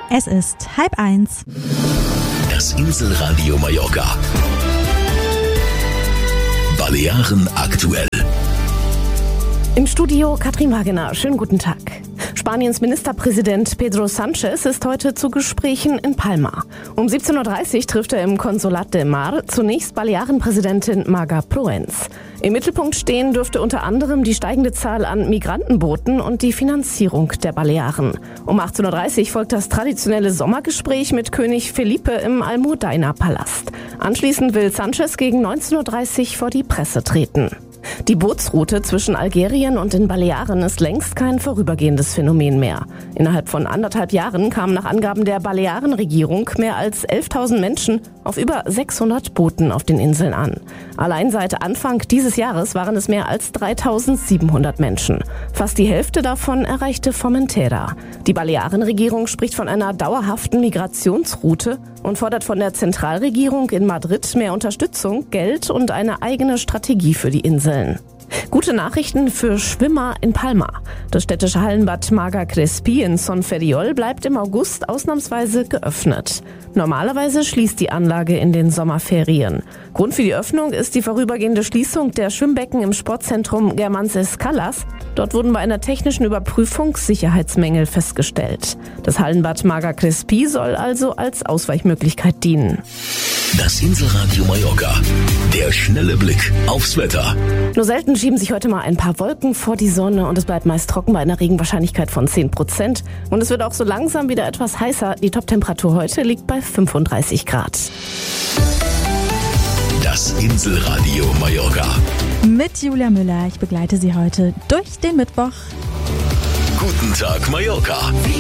Es ist 12:30. Das Inselradio Mallorca. Balearen aktuell. Im Studio Katrin Wagener. Schönen guten Tag. Spaniens Ministerpräsident Pedro Sánchez ist heute zu Gesprächen in Palma. Um 17.30 Uhr trifft er im Consolat de Mar zunächst Balearenpräsidentin Marga Proens. Im Mittelpunkt stehen dürfte unter anderem die steigende Zahl an Migrantenbooten und die Finanzierung der Balearen. Um 18.30 Uhr folgt das traditionelle Sommergespräch mit König Felipe im Almudaina-Palast. Anschließend will Sánchez gegen 19.30 Uhr vor die Presse treten. Die Bootsroute zwischen Algerien und den Balearen ist längst kein vorübergehendes Phänomen mehr. Innerhalb von 1,5 Jahren kamen nach Angaben der Balearenregierung mehr als 11.000 Menschen auf über 600 Booten auf den Inseln an. Allein seit Anfang dieses Jahres waren es mehr als 3.700 Menschen. Fast die Hälfte davon erreichte Formentera. Die Balearenregierung spricht von einer dauerhaften Migrationsroute und fordert von der Zentralregierung in Madrid mehr Unterstützung, Geld und eine eigene Strategie für die Inseln. Gute Nachrichten für Schwimmer in Palma. Das städtische Hallenbad Marga Crespi in Son Ferriol bleibt im August ausnahmsweise geöffnet. Normalerweise schließt die Anlage in den Sommerferien. Grund für die Öffnung ist die vorübergehende Schließung der Schwimmbecken im Sportzentrum Germanses Callas. Dort wurden bei einer technischen Überprüfung Sicherheitsmängel festgestellt. Das Hallenbad Marga Crespi soll also als Ausweichmöglichkeit dienen. Das Inselradio Mallorca. Der schnelle Blick aufs Wetter. Nur selten schieben sich heute mal ein paar Wolken vor die Sonne und es bleibt meist trocken bei einer Regenwahrscheinlichkeit von 10%. Und es wird auch so langsam wieder etwas heißer. Die Toptemperatur heute liegt bei 35 Grad. Das Inselradio Mallorca. Mit Julia Müller. Ich begleite Sie heute durch den Mittwoch. Guten Tag Mallorca.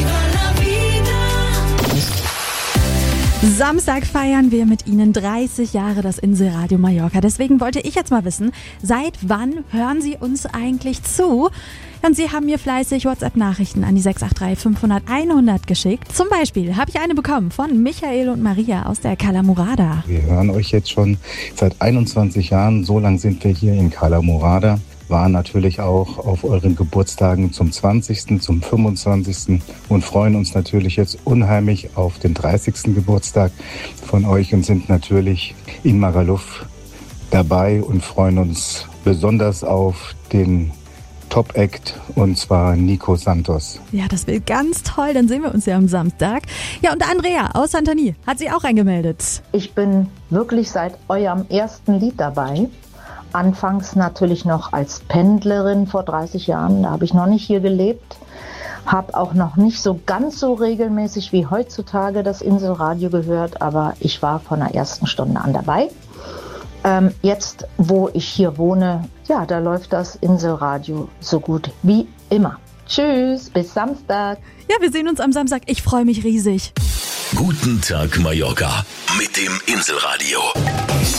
Samstag feiern wir mit Ihnen 30 Jahre das Inselradio Mallorca. Deswegen wollte ich jetzt mal wissen, seit wann hören Sie uns eigentlich zu? Und Sie haben mir fleißig WhatsApp-Nachrichten an die 683 500 100 geschickt. Zum Beispiel habe ich eine bekommen von Michael und Maria aus der Cala Morada. Wir hören euch jetzt schon seit 21 Jahren. So lang sind wir hier in Cala Morada. Waren natürlich auch auf euren Geburtstagen zum 20., zum 25. und freuen uns natürlich jetzt unheimlich auf den 30. Geburtstag von euch und sind natürlich in Magaluf dabei und freuen uns besonders auf den Top-Act, und zwar Nico Santos. Ja, das wird ganz toll, dann sehen wir uns ja am Samstag. Ja, und Andrea aus Santani hat sich auch eingemeldet. Ich bin wirklich seit eurem ersten Lied dabei. Anfangs natürlich noch als Pendlerin vor 30 Jahren, da habe ich noch nicht hier gelebt. Habe auch noch nicht so ganz so regelmäßig wie heutzutage das Inselradio gehört, aber ich war von der ersten Stunde an dabei. Jetzt, wo ich hier wohne, ja, da läuft das Inselradio so gut wie immer. Tschüss, bis Samstag. Ja, wir sehen uns am Samstag. Ich freue mich riesig. Guten Tag Mallorca mit dem Inselradio.